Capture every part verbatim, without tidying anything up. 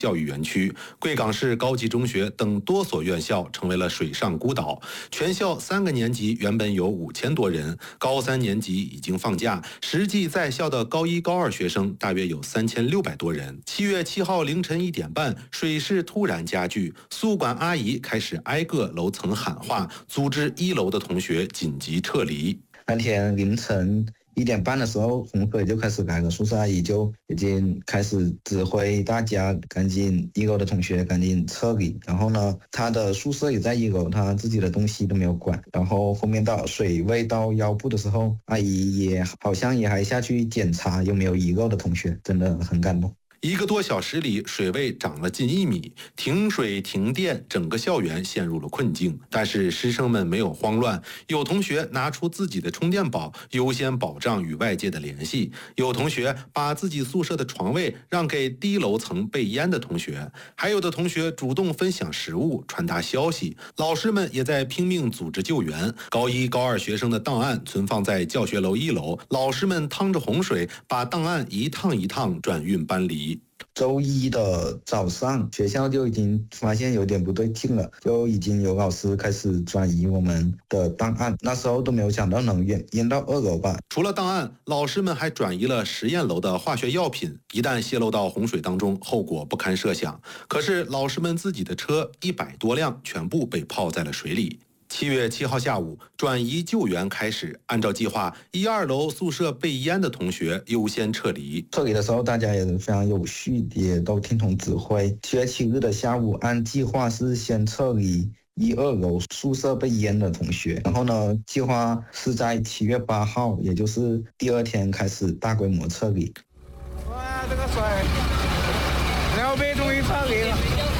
教育园区、贵港市高级中学等多所院校成为了水上孤岛。全校三个年级原本有五千多人，高三年级已经放假，实际在校的高一、高二学生大约有三千六百多人。七月七号凌晨一点半，水势突然加剧，宿管阿姨开始挨个楼层喊话，组织一楼的同学紧急撤离。 那天凌晨一点半的时候，洪水就开始来了，宿舍阿姨就已经开始指挥大家赶紧一楼的同学赶紧撤离。然后呢，他的宿舍也在一楼，他自己的东西都没有管。然后后面到水位到腰部的时候，阿姨也好像也还下去检查有没有遗漏的同学，真的很感动。 一个多小时里，水位涨了近一米，停水停电，整个校园陷入了困境。但是师生们没有慌乱，有同学拿出自己的充电宝，优先保障与外界的联系；有同学把自己宿舍的床位让给低楼层被淹的同学，还有的同学主动分享食物、传达消息。老师们也在拼命组织救援。高一、高二学生的档案存放在教学楼一楼，老师们趟着洪水，把档案一趟一趟转运搬离。 周一的早上，学校就已经发现有点不对劲了，就已经有老师开始转移我们的档案。那时候都没有想到能淹淹到二楼吧。 除了档案，老师们还转移了实验楼的化学药品，一旦泄漏到洪水当中，后果不堪设想。可是老师们自己的车一百多辆全部被泡在了水里。七月七号下午，转移救援开始。按照计划，一二楼宿舍被淹的同学优先撤离。 撤离的时候，大家也是非常有序，也都听从指挥。七月七日的下午，按计划是先撤离一二楼宿舍被淹的同学，然后呢，计划是在七月八号，也就是第二天开始大规模撤离。 哇，这个水，两边终于撤离了。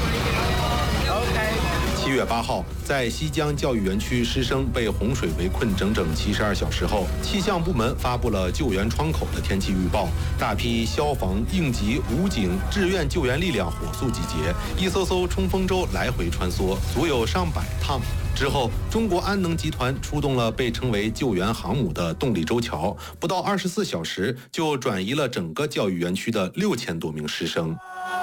七月八号，在西江教育园区，师生被洪水围困整整七十二小时后，气象部门发布了救援窗口的天气预报，大批消防、应急、武警、志愿救援力量火速集结，一艘艘冲锋舟来回穿梭，足有上百趟。之后，中国安能集团出动了被称为救援航母的动力舟桥，不到二十四小时就转移了整个教育园区的六千多名师生。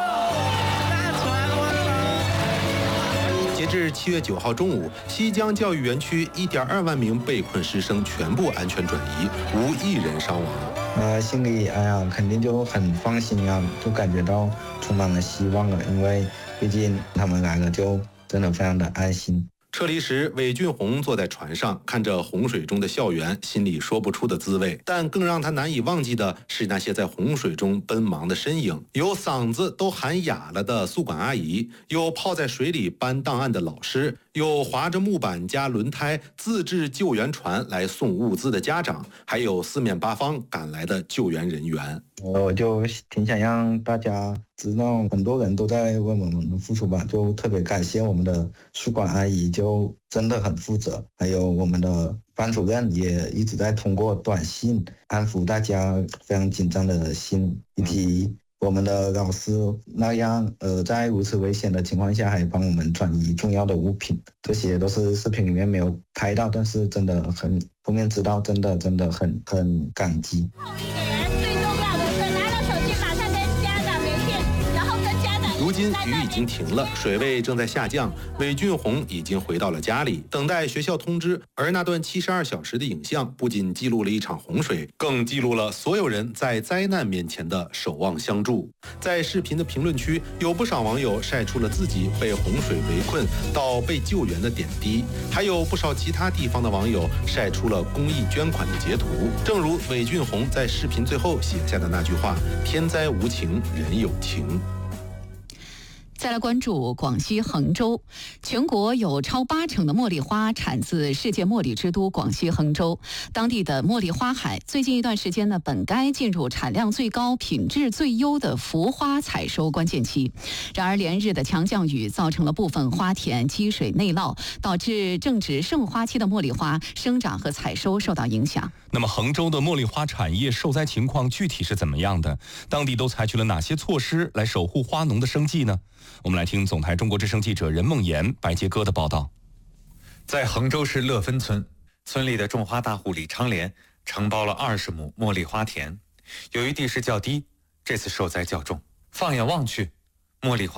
截至七月九号中午，西江教育园区一点二万名被困师生全部安全转移，无一人伤亡。 呃，心里哎呀，肯定就很放心啊，就感觉到充满了希望了，因为毕竟他们来了，就真的非常的安心。 撤离时，韦俊宏坐在船上，看着洪水中的校园，心里说不出的滋味。但更让他难以忘记的是那些在洪水中奔忙的身影，有嗓子都喊哑了的宿管阿姨，有泡在水里搬档案的老师，有划着木板加轮胎自制救援船来送物资的家长，还有四面八方赶来的救援人员。 我就挺想让大家知道，很多人都在为我们付出吧，就特别感谢我们的宿管阿姨，就真的很负责，还有我们的班主任也一直在通过短信安抚大家非常紧张的心，以及我们的老师那样呃，在如此危险的情况下还帮我们转移重要的物品，这些都是视频里面没有拍到，但是真的很后面知道，真的真的很很感激。 如今雨已经停了，水位正在下降，韦俊宏已经回到了家里，等待学校通知。而那段七十二小时的影像，不仅记录了一场洪水，更记录了所有人在灾难面前的守望相助。在视频的评论区，有不少网友晒出了自己被洪水围困到被救援的点滴，还有不少其他地方的网友晒出了公益捐款的截图。正如韦俊宏在视频最后写下的那句话：“天灾无情，人有情。” 再来关注广西衡州，全国有超八成的茉莉花产自世界茉莉之都广西衡州。当地的茉莉花海最近一段时间呢，本该进入产量最高、品质最优的浮花采收关键期。然而连日的强降雨造成了部分花田积水内涝，导致正值盛花期的茉莉花生长和采收受到影响。 那么衡州的茉莉花产业受灾情况具体是怎么样的？当地都采取了哪些措施来守护花农的生计呢？我们来听总台中国之声记者任梦妍、白杰哥的报道。 在衡州市乐芬村，村里的种花大户李昌莲承包了二十亩茉莉花田，由于地势较低，这次受灾较重。放眼望去， 茉莉花